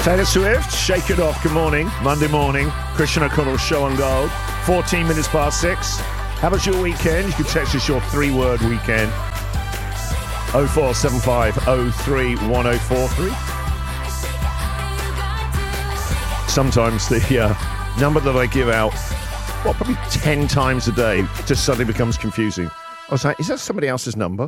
Taylor Swift, Shake It Off. Good morning. Monday morning. Christian O'Connell Show on Gold. 14 minutes past 6. How was your weekend? You can text us your 3-word weekend. 0475 03 1043. Sometimes the number that I give out, probably 10 times a day, just suddenly becomes confusing. I was like, is that somebody else's number?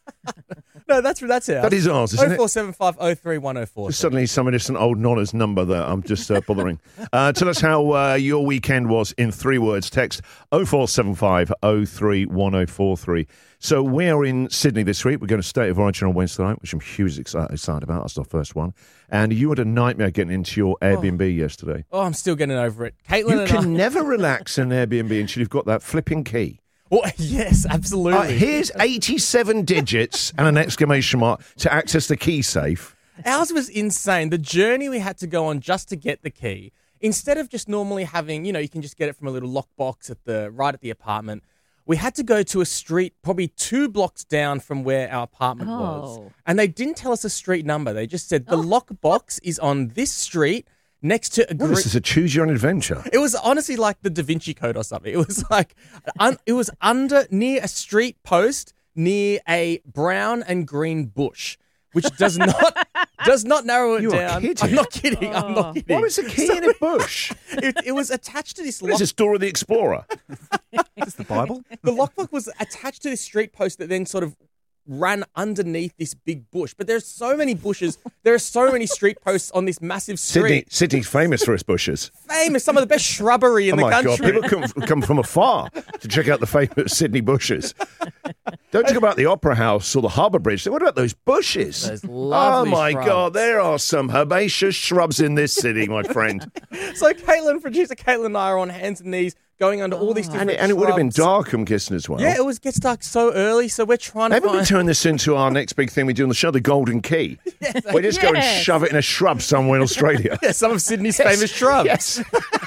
No, that's ours. That is ours, isn't it? 0475 03 1043. Just suddenly some innocent old nonna's number that I'm just bothering. Tell us how your weekend was in 3 words. Text 0475 03 1043. So we're in Sydney this week. We're going to State of Origin on Wednesday night, which I'm hugely excited about. That's our first one. And you had a nightmare getting into your Airbnb yesterday. Oh, I'm still getting over it. Caitlin you and can never relax in an Airbnb until you've got that flipping key. Oh, yes, absolutely. Here's 87 digits and an exclamation mark to access the key safe. Ours was insane. The journey we had to go on just to get the key, instead of just normally having, you can just get it from a little lockbox right at the apartment. We had to go to a street probably 2 blocks down from where our apartment was. And they didn't tell us a street number. They just said the lockbox is on this street. Next to this is a choose your own adventure. It was honestly like the Da Vinci Code or something. It was like it was near a street post near a brown and green bush, which does not narrow it down. Kidding. I'm not kidding. I'm not kidding. Why was the key in a bush? It was attached to this. What is this, Dora the Explorer? Is this the Bible? The lockbox was attached to this street post that then sort of ran underneath this big bush. But there's so many bushes. There are so many street posts on this massive street. Sydney's famous for its bushes. Famous. Some of the best shrubbery in the country. Oh, my God. People come from afar to check out the famous Sydney bushes. Don't talk about the Opera House or the Harbour Bridge. What about those bushes? Those lovely shrubs. God, there are some herbaceous shrubs in this city, my friend. So producer Caitlin and I are on hands and knees going under all these different and it would have been dark, I'm guessing, as well. Yeah, it gets dark so early, so we're trying to Maybe we turn this into our next big thing we do on the show, the Golden Key. Yes, we just go and shove it in a shrub somewhere in Australia. Yeah, some of Sydney's famous shrubs. Yes.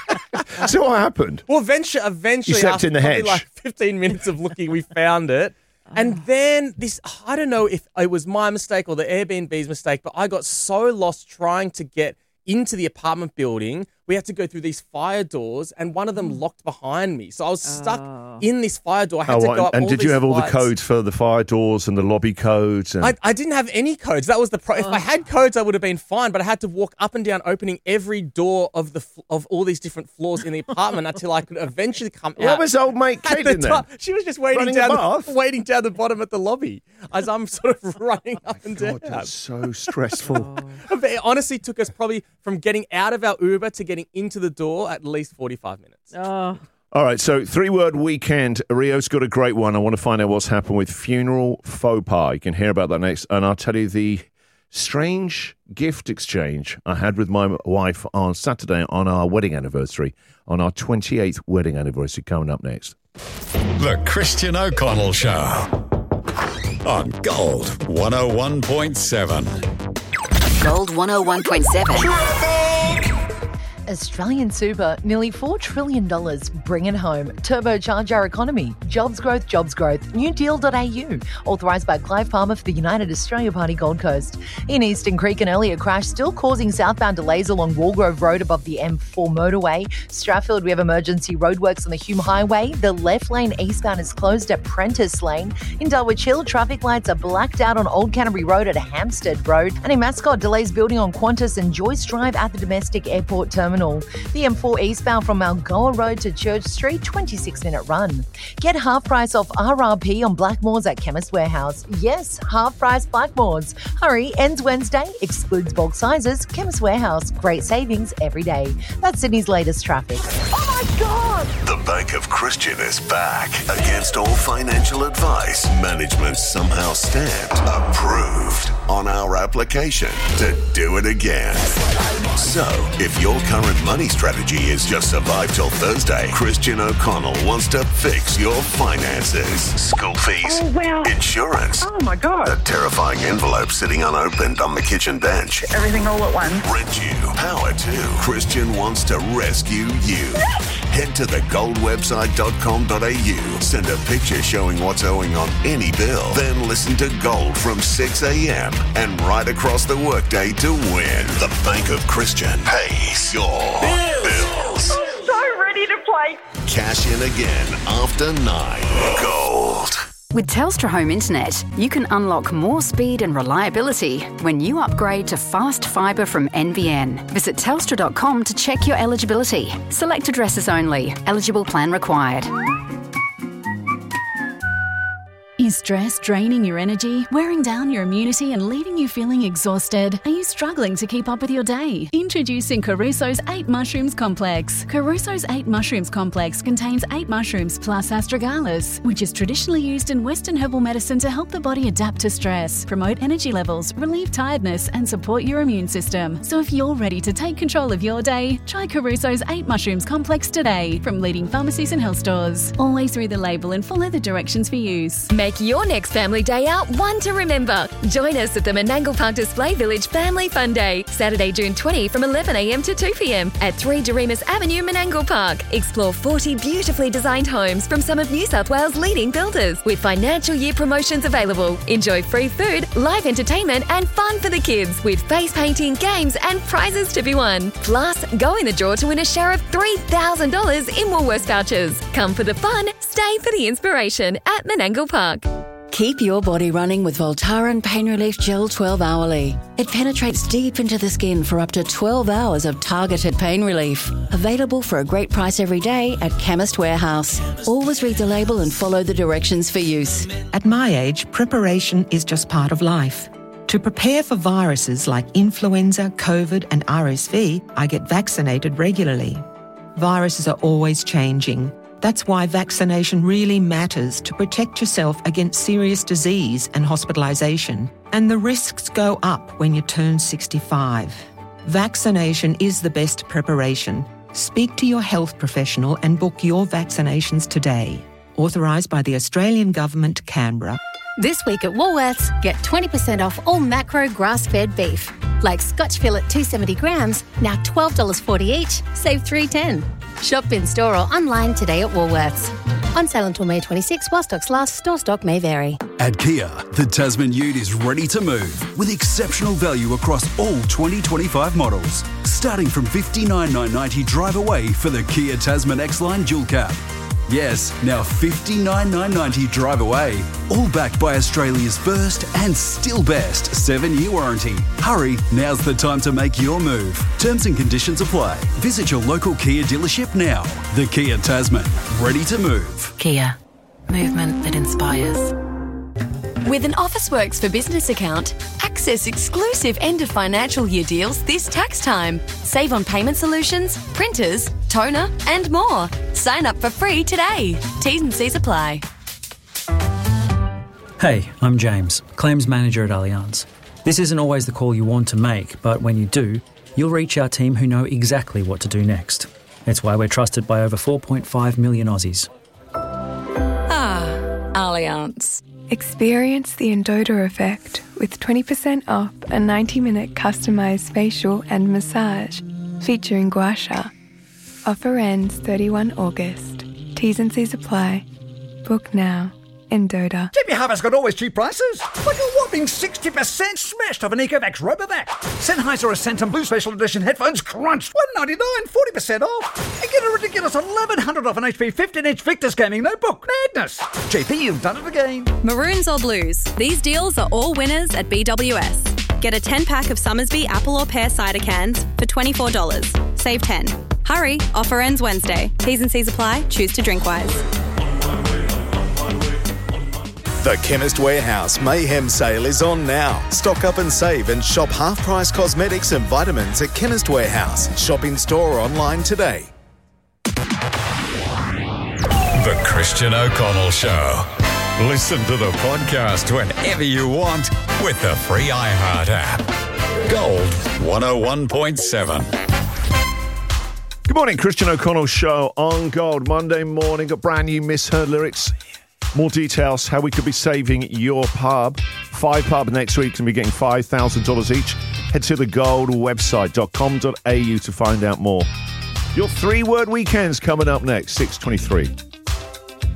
So what happened? Well, eventually you slept in the hedge. Like 15 minutes of looking, we found it. And then I don't know if it was my mistake or the Airbnb's mistake, but I got so lost trying to get into the apartment building. We had to go through these fire doors, and one of them locked behind me. So I was stuck in this fire door. I had to go up and all did you these have all the flights. codes for the fire doors and the lobby codes? And... I didn't have any codes. That was the If I had codes, I would have been fine. But I had to walk up and down, opening every door of all these different floors in the apartment until I could eventually come out. What was old mate Kate in there? She was just waiting down the bottom at the lobby as I'm sort of running up and down. That's so stressful. But it honestly took us probably from getting out of our Uber to getting into the door at least 45 minutes. All right, so 3-word weekend. Rio's got a great one. I want to find out what's happened with funeral faux pas. You can hear about that next. And I'll tell you the strange gift exchange I had with my wife on Saturday on our wedding anniversary, on our 28th wedding anniversary, coming up next. The Christian O'Connell Show on Gold 101.7. Gold 101.7. Australian Super, nearly $4 trillion. Bring it home. Turbocharge our economy. Jobs growth, jobs growth. Newdeal.au. Authorised by Clive Palmer for the United Australia Party Gold Coast. In Eastern Creek, an earlier crash still causing southbound delays along Walgrove Road above the M4 motorway. Strathfield, we have emergency roadworks on the Hume Highway. The left lane eastbound is closed at Prentice Lane. In Dulwich Hill, traffic lights are blacked out on Old Canterbury Road at Hampstead Road. And in Mascot, delays building on Qantas and Joyce Drive at the domestic airport terminal. The M4 eastbound from Malgoa Road to Church Street, 26-minute run. Get half price off RRP on Blackmores at Chemist Warehouse. Yes, half price Blackmores. Hurry, ends Wednesday, excludes bulk sizes. Chemist Warehouse, great savings every day. That's Sydney's latest traffic. Oh my God! The Bank of Christian is back. Against all financial advice, management somehow stamped approved on our application to do it again. So, if your current money strategy is just survive till Thursday, Christian O'Connell wants to fix your finances. School fees, insurance. Oh my God. A terrifying envelope sitting unopened on the kitchen bench. Everything all at once. Rent you, power to. Christian wants to rescue you. Head to thegoldwebsite.com.au. Send a picture showing what's owing on any bill. Then listen to Gold from 6 a.m. and right across the workday to win. The Bank of Christian pays your bills. So ready to play. Cash in again after 9. Gold. With Telstra Home Internet, you can unlock more speed and reliability when you upgrade to fast fibre from NBN. Visit telstra.com to check your eligibility. Select addresses only. Eligible plan required. Is stress draining your energy, wearing down your immunity and leaving you feeling exhausted? Are you struggling to keep up with your day? Introducing Caruso's 8 Mushrooms Complex. Caruso's 8 Mushrooms Complex contains 8 mushrooms plus astragalus, which is traditionally used in Western herbal medicine to help the body adapt to stress, promote energy levels, relieve tiredness and support your immune system. So if you're ready to take control of your day, try Caruso's 8 Mushrooms Complex today from leading pharmacies and health stores. Always read the label and follow the directions for use. Make your next family day out one to remember. Join us at the Menangle Park Display Village Family Fun Day, Saturday, June 20 from 11 a.m. to 2 p.m. at 3 Doremus Avenue, Menangle Park. Explore 40 beautifully designed homes from some of New South Wales' leading builders with financial year promotions available. Enjoy free food, live entertainment and fun for the kids with face painting, games and prizes to be won. Plus, go in the draw to win a share of $3,000 in Woolworths vouchers. Come for the fun, stay for the inspiration at Menangle Park. Keep your body running with Voltaren Pain Relief Gel 12 Hourly. It penetrates deep into the skin for up to 12 hours of targeted pain relief. Available for a great price every day at Chemist Warehouse. Always read the label and follow the directions for use. At my age, preparation is just part of life. To prepare for viruses like influenza, COVID and RSV, I get vaccinated regularly. Viruses are always changing. That's why vaccination really matters to protect yourself against serious disease and hospitalisation. And the risks go up when you turn 65. Vaccination is the best preparation. Speak to your health professional and book your vaccinations today. Authorised by the Australian Government, Canberra. This week at Woolworths, get 20% off all macro grass-fed beef. Like Scotch fillet 270 grams, now $12.40 each, save $3.10. Shop in store or online today at Woolworths. On sale until May 26, while stocks last, store stock may vary. At Kia, the Tasman Ute is ready to move with exceptional value across all 2025 models. Starting from $59,990 drive away for the Kia Tasman X-Line Dual Cab. Yes, now $59,990 drive away. All backed by Australia's first and still best 7-year warranty. Hurry, now's the time to make your move. Terms and conditions apply. Visit your local Kia dealership now. The Kia Tasman, ready to move. Kia, movement that inspires. With an Officeworks for Business account, access exclusive end of financial year deals this tax time. Save on payment solutions, printers, toner, and more. Sign up for free today. T's and C's apply. Hey, I'm James, Claims Manager at Allianz. This isn't always the call you want to make, but when you do, you'll reach our team who know exactly what to do next. It's why we're trusted by over 4.5 million Aussies. Ah, Allianz. Experience the Endota effect with 20% off a 90-minute customised facial and massage featuring gua sha. Offer ends 31 August. T's and C's apply. Book now. Endota. JB Harvey's got always cheap prices. Like a whopping 60% smashed off an Ecovacs Robovac. Sennheiser Ascension Blue Special Edition headphones crunched. $199, 40% off. And get a ridiculous $1,100 off an HP 15-inch Victus Gaming Notebook. Madness. JB, you've done it again. Maroons or blues, these deals are all winners at BWS. Get a 10-pack of Summersby apple or pear cider cans for $24. Save 10. Hurry, offer ends Wednesday. T's and C's apply. Choose to drink wise. The Chemist Warehouse Mayhem Sale is on now. Stock up and save and shop half-price cosmetics and vitamins at Chemist Warehouse. Shop in store or online today. The Christian O'Connell Show. Listen to the podcast whenever you want with the free iHeart app. Gold 101.7. Good morning, Christian O'Connell Show on Gold. Monday morning, got brand new misheard lyrics. More details, how we could be saving your pub. 5 pub next week and be getting $5,000 each. Head to thegoldwebsite.com.au to find out more. Your 3-word weekend's coming up next, 6:23.